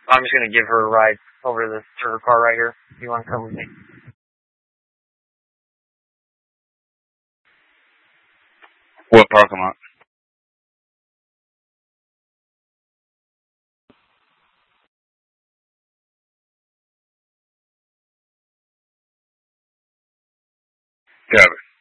I'm just gonna give her a ride over to her car right here. If you want to come with me? What parking lot? Got it.